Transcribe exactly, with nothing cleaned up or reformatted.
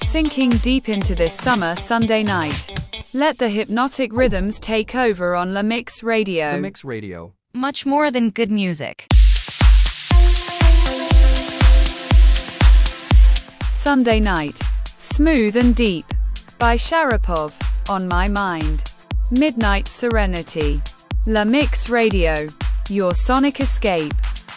sinking deep into this summer Sunday night. Let the hypnotic rhythms take over on La Mix Radio. La Mix Radio. Much more than good music. Sunday Night. Smooth and Deep. By Sharapov. On My Mind. Midnight Serenity. La Mix Radio. Your sonic escape.